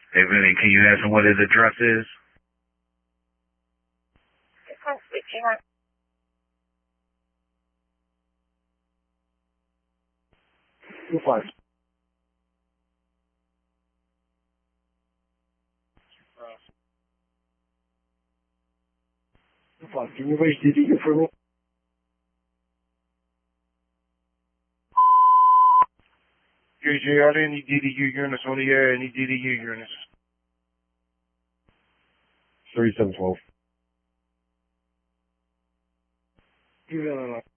Hey, Vinny, can you ask him what his address is? You're fine. You're fine. Can you raise the DDU for me? JJ, are there any DDU units on the air? Any DDU units? 3712. Give that a